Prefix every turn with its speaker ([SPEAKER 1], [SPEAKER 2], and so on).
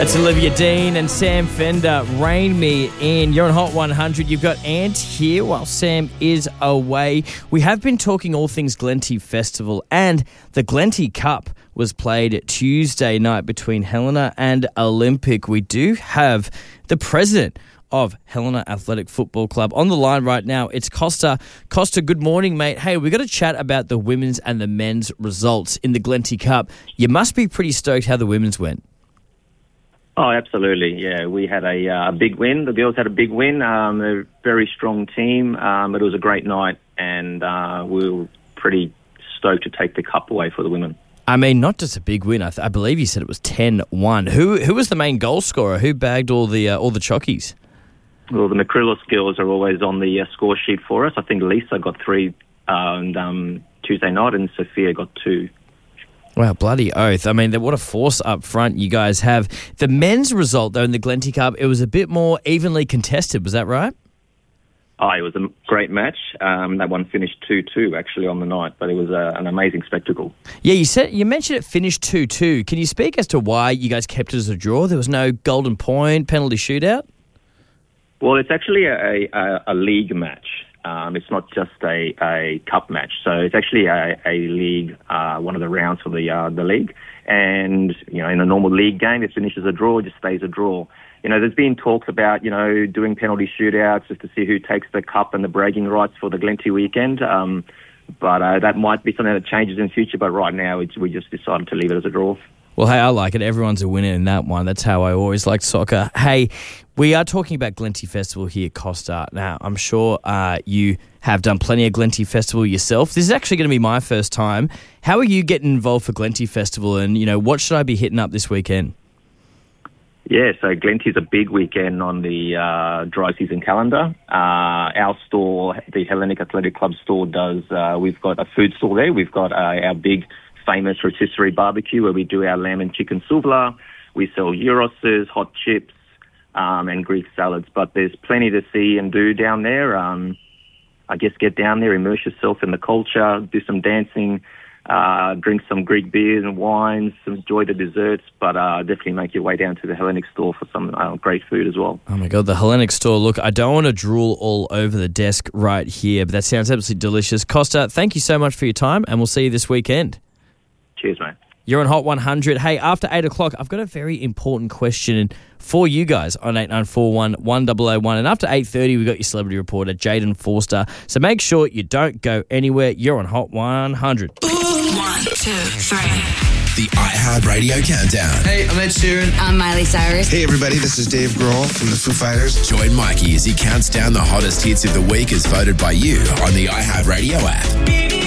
[SPEAKER 1] It's Olivia Dean and Sam Fender, Rain Me In. You're on Hot 100. You've got Ant here while Sam is away. We have been talking all things Glenty Festival, and the Glenty Cup was played Tuesday night between Helena and Olympic. We do have the president of Helena Athletic Football Club on the line right now. It's Costa. Costa, good morning, mate. Hey, we got to chat about the women's and the men's results in the Glenty Cup. You must be pretty stoked how the women's went.
[SPEAKER 2] Oh, absolutely. Yeah, we had a big win. The girls had a big win. They're a very strong team, but it was a great night, and we were pretty stoked to take the cup away for the women.
[SPEAKER 1] I mean, not just a big win. I believe you said it was 10-1. Who was the main goal scorer? Who bagged all the chockies?
[SPEAKER 2] Well, the Macrillos girls are always on the score sheet for us. I think Lisa got 3 on Tuesday night, and Sophia got 2.
[SPEAKER 1] Wow, bloody oath. I mean, what a force up front you guys have. The men's result, though, in the Glenty Cup, it was a bit more evenly contested. Was that right?
[SPEAKER 2] Oh, it was a great match. That one finished 2-2, actually, on the night, but it was an amazing spectacle.
[SPEAKER 1] Yeah, you mentioned it finished 2-2. Can you speak as to why you guys kept it as a draw? There was no golden point, penalty shootout?
[SPEAKER 2] Well, it's actually a league match. It's not just a cup match. So it's actually a league, one of the rounds for the league. And, in a normal league game, it finishes a draw, it just stays a draw. There's been talks about, doing penalty shootouts just to see who takes the cup and the bragging rights for the Glenty weekend. But that might be something that changes in the future. But right now, we just decided to leave it as a draw.
[SPEAKER 1] Well, hey, I like it. Everyone's a winner in that one. That's how I always like soccer. Hey, we are talking about Glenty Festival here, Costa. Now, I'm sure you have done plenty of Glenty Festival yourself. This is actually going to be my first time. How are you getting involved for Glenty Festival, and, what should I be hitting up this weekend?
[SPEAKER 2] Yeah, so Glenty's a big weekend on the dry season calendar. Our store, the Hellenic Athletic Club store, we've got a food store there. We've got our big famous rotisserie barbecue where we do our lamb and chicken souvla. We sell gyros, hot chips, and Greek salads. But there's plenty to see and do down there. I guess get down there, immerse yourself in the culture, do some dancing, drink some Greek beers and wines, enjoy the desserts, but definitely make your way down to the Hellenic store for some great food as well.
[SPEAKER 1] Oh my God, the Hellenic store. Look, I don't want to drool all over the desk right here, but that sounds absolutely delicious. Costa, thank you so much for your time, and we'll see you this weekend.
[SPEAKER 2] Cheers, mate.
[SPEAKER 1] You're on Hot 100. Hey, after 8 o'clock, I've got a very important question for you guys on 8941 1001. And after 8:30, we've got your celebrity reporter, Jaden Forster. So make sure you don't go anywhere. You're on Hot 100.
[SPEAKER 3] 1, 2, 3.
[SPEAKER 4] The iHeartRadio Countdown.
[SPEAKER 5] Hey, I'm Ed Sheeran.
[SPEAKER 3] I'm Miley Cyrus.
[SPEAKER 6] Hey, everybody, this is Dave Grohl from the Foo Fighters.
[SPEAKER 4] Join Mikey as he counts down the hottest hits of the week as voted by you on the iHeartRadio app.